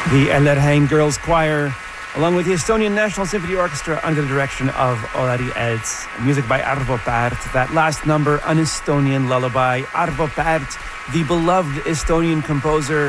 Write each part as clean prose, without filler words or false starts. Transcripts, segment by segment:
The Ellerheim Girls Choir, along with the Estonian National Symphony Orchestra under the direction of Olari Elts. Music by Arvo Pärt. That last number, an Estonian lullaby. Arvo Pärt, the beloved Estonian composer,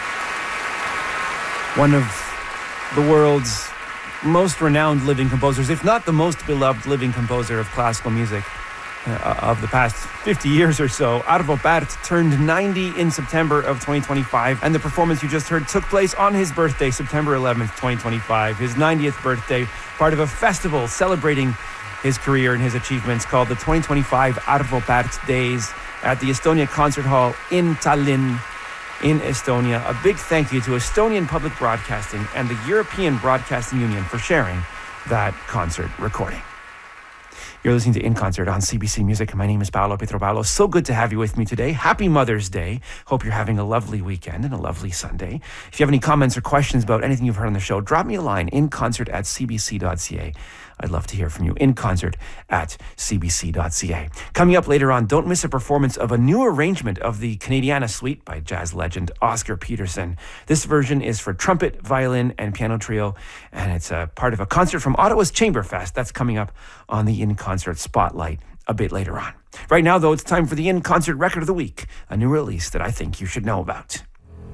one of the world's most renowned living composers, if not the most beloved living composer of classical music of the past 50 years or so. Arvo Pärt turned 90 in September of 2025, and the performance you just heard took place on his birthday, September 11th, 2025, his 90th birthday, part of a festival celebrating his career and his achievements called the 2025 Arvo Pärt Days at the Estonia Concert Hall in Tallinn, in Estonia. A big thank you to Estonian Public Broadcasting and the European Broadcasting Union for sharing that concert recording. You're listening to In Concert on CBC Music. My name is Paolo Pietropaolo. So good to have you with me today. Happy Mother's Day. Hope you're having a lovely weekend and a lovely Sunday. If you have any comments or questions about anything you've heard on the show, drop me a line, inconcert@cbc.ca. I'd love to hear from you. inconcert@cbc.ca. Coming up later on, don't miss a performance of a new arrangement of the Canadiana Suite by jazz legend Oscar Peterson. This version is for trumpet, violin, and piano trio, and it's a part of a concert from Ottawa's Chamberfest. That's coming up on the In Concert Spotlight a bit later on. Right now, though, it's time for the In Concert Record of the Week, a new release that I think you should know about.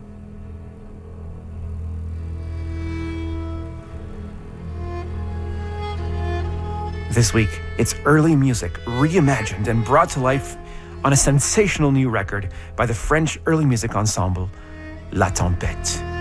This week, it's early music reimagined and brought to life on a sensational new record by the French early music ensemble La Tempête.